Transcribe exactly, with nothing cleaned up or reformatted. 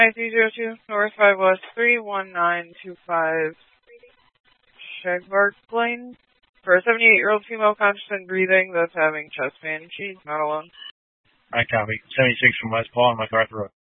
nine three zero two, North five West three one nine two five, Shagbark Lane. For a seventy-eight-year-old female conscious and breathing that's having chest pain. She's not alone. I copy. seventy-six from West Paul on MacArthur Road.